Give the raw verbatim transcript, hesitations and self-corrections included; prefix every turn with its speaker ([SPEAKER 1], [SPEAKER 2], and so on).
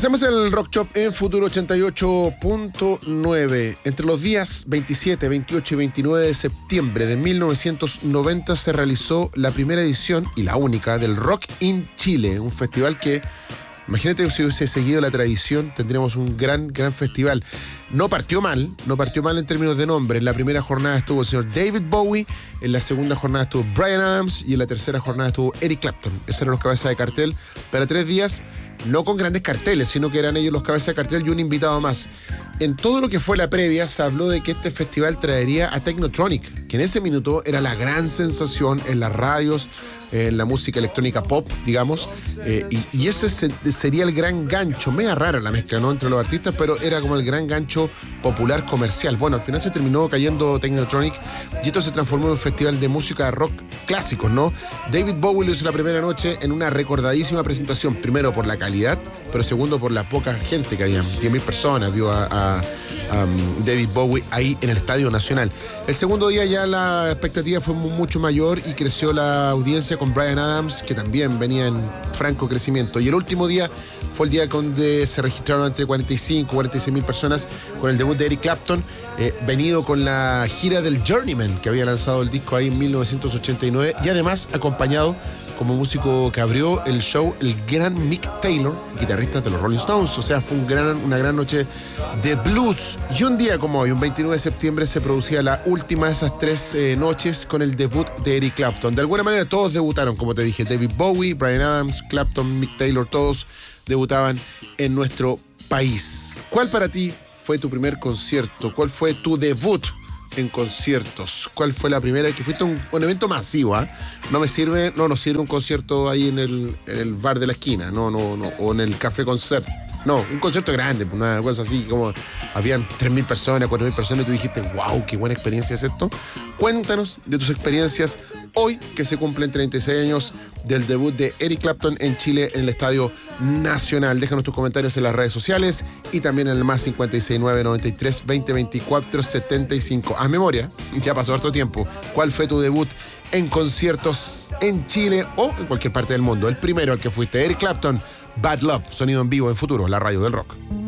[SPEAKER 1] Hacemos el Rock Shop en Futuro ochenta y ocho punto nueve. Entre los días veintisiete, veintiocho y veintinueve de septiembre de mil novecientos noventa se realizó la primera edición y la única del Rock in Chile, un festival que, imagínate si hubiese seguido la tradición, tendríamos un gran, gran festival. No partió mal, no partió mal en términos de nombre. En la primera jornada estuvo el señor David Bowie, en la segunda jornada estuvo Bryan Adams y en la tercera jornada estuvo Eric Clapton. Esos eran los cabezas de cartel para tres días, no con grandes carteles, sino que eran ellos los cabezas de cartel y un invitado más. En todo lo que fue la previa se habló de que este festival traería a Technotronic, que en ese minuto era la gran sensación en las radios, en la música electrónica pop, digamos, eh, y, y ese se, sería el gran gancho, media rara la mezcla, ¿no?, entre los artistas, pero era como el gran gancho popular comercial. Bueno, al final se terminó cayendo Technotronic y esto se transformó en un festival de música rock clásicos, ¿no? David Bowie lo hizo la primera noche en una recordadísima presentación, primero por la calidad, pero segundo por la poca gente que había, diez mil personas vio a, a, a um, David Bowie ahí en el Estadio Nacional. El segundo día ya la expectativa fue mucho mayor y creció la audiencia con Bryan Adams, que también venía en franco crecimiento. Y el último día fue el día donde se registraron entre cuarenta y cinco y cuarenta y seis mil personas con el debut de Eric Clapton, eh, venido con la gira del Journeyman, que había lanzado el disco ahí en mil novecientos ochenta y nueve, y además acompañado como músico que abrió el show el gran Mick Taylor, guitarrista de los Rolling Stones. O sea, fue un gran, una gran noche de blues. Y un día como hoy, un veintinueve de septiembre, se producía la última de esas tres eh, noches con el debut de Eric Clapton. De alguna manera todos debutaron, como te dije, David Bowie, Bryan Adams, Clapton, Mick Taylor, todos debutaban en nuestro país. ¿Cuál para ti fue tu primer concierto? ¿Cuál fue tu debut en conciertos? ¿Cuál fue la primera que fuiste a un, un evento masivo? ¿eh? No me sirve, no nos sirve un concierto ahí en el, en el bar de la esquina, no, no, no, o en el Café Concert. No, un concierto grande, una cosa así como habían tres mil personas, cuatro mil personas y tú dijiste, wow, qué buena experiencia es esto. Cuéntanos de tus experiencias hoy que se cumplen treinta y seis años del debut de Eric Clapton en Chile en el Estadio Nacional. Déjanos tus comentarios en las redes sociales y también en el más cincuenta y seis, nueve noventa y tres, veinte veinticuatro, setenta y cinco. Haz memoria, ya pasó harto tiempo. ¿Cuál fue tu debut en conciertos en Chile o en cualquier parte del mundo? El primero al que fuiste, Eric Clapton, Bad Love, sonido en vivo en Futuro, la radio del rock.